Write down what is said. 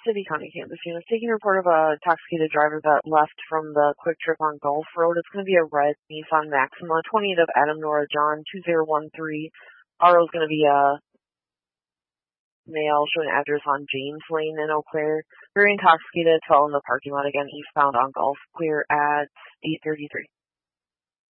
City County, Kansas unit taking report of a intoxicated driver that left from the Quick Trip on Gulf Road. It's going to be a red Nissan Maxima, 28 of Adam Nora John, 2013. RO is going to be a male showing address on James Lane in Eau Claire. Very intoxicated, fell in the parking lot again, eastbound on Gulf, clear at 8:33.